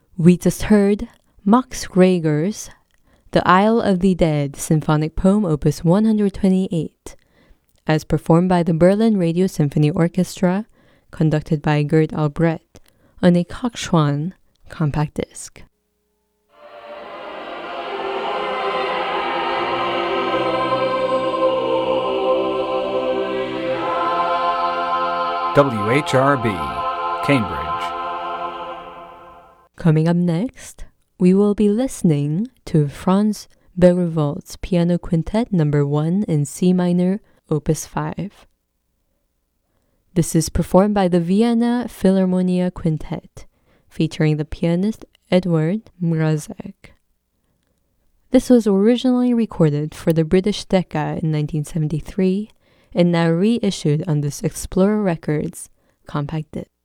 We just heard Max Reger's The Isle of the Dead Symphonic Poem Opus 128, as performed by the Berlin Radio Symphony Orchestra, conducted by Gerd Albrecht, on a Coxswain compact disc. WHRB, Cambridge. Coming up next, we will be listening to Franz Begerwold's Piano Quintet No. 1 in C minor, Opus 5. This is performed by the Vienna Philharmonia Quintet, featuring the pianist Edward Mrazek. This was originally recorded for the British Decca in 1973 and now reissued on this Explorer Records compact disc.